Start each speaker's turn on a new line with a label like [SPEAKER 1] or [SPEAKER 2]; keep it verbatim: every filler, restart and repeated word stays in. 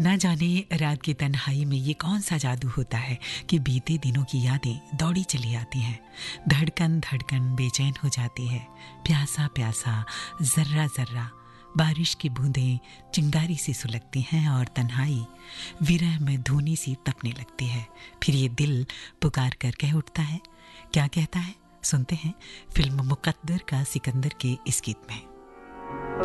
[SPEAKER 1] ना जाने रात की तन्हाई में ये कौन सा जादू होता है कि बीते दिनों की यादें दौड़ी चली आती हैं। धड़कन धड़कन बेचैन हो जाती है। प्यासा प्यासा जर्रा जर्रा बारिश की बूंदें चिंगारी सी सुलगती हैं और तन्हाई विरह में धूनी सी तपने लगती है। फिर ये दिल पुकार कर कह उठता है। क्या कहता है, सुनते हैं फिल्म मुकद्दर का सिकंदर के इस गीत में।